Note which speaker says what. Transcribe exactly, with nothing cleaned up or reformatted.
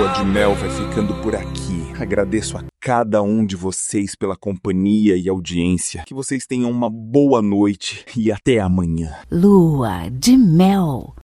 Speaker 1: Lua de Mel vai ficando por aqui. Agradeço a cada um de vocês pela companhia e audiência. Que vocês tenham uma boa noite e até amanhã.
Speaker 2: Lua de Mel.